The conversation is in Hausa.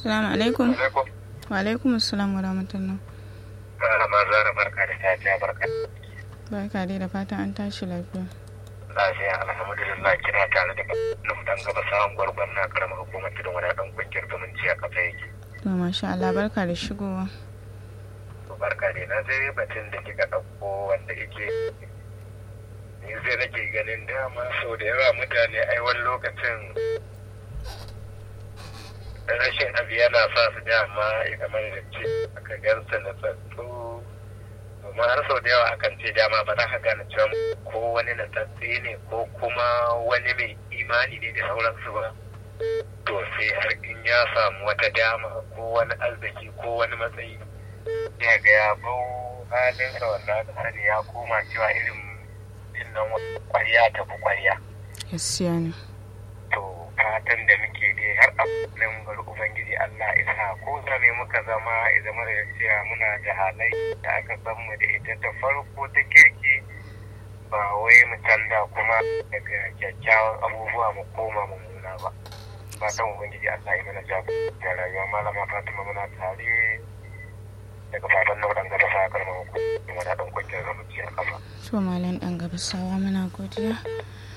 Assalamu alaikum. Wa alaikum assalam wa rahmatullah. Malama Zara barka da safiya barka. Barka dai da fatan an tashi lafiya. Lafiya alhamdulillah kina tare da Nuhu dan gaba samun gwargwar na karamar hukumar tudun wani dan kungiyar zumunci a kafa yake. To masha Allah barka da shigowa. Barka dai na sai batun da kika ɗauko wanda yake ni sai nake ganin dama sau da yawa mutane ai wani lokacin rashin abu yana sa su dama ya kamar da ce aka gansa na tsatsu domin har sau da yawa akan ce dama ba za ka gane cewa ko wani na tsatsi ne ko kuma wani mai imani ne da sauransu ba to sai har in ya samu wata dama ko wani arziki ko wani matsayi ya ga ya bau halinsa wannan sani ya koma cewa irin nan kwarya ta fi kwarya. Gaskiya ne. To fatan da muke dai har abin bari Ubangiji Allah isa ko zame muka zama ya zama da cewa muna da halai da aka san mu da ita ta farko ta kirki ba wai mu canza kuma daga kyakkyawan abubuwa mu koma mummuna ba. Fatan Ubangiji Allah ya mana da rayuwa malama Fatima muna tare daga baban na waɗanda ba sa karɓar hukumar da ɗan kwanciyar zamuci a kafa. To malam ɗan gabasawa muna godiya